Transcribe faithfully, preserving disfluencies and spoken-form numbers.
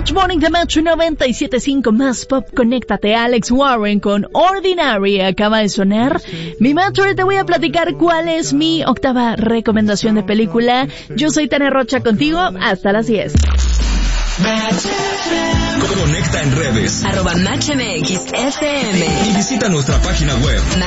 Match Morning de Match noventa y siete punto cinco más pop. Conéctate. Alex Warren con Ordinary acaba de sonar. Mi Match, ahora te voy a platicar cuál es mi octava recomendación de película. Yo soy Tania Rocha contigo hasta las diez. Conecta en redes arroba Match M X F M y visita nuestra página web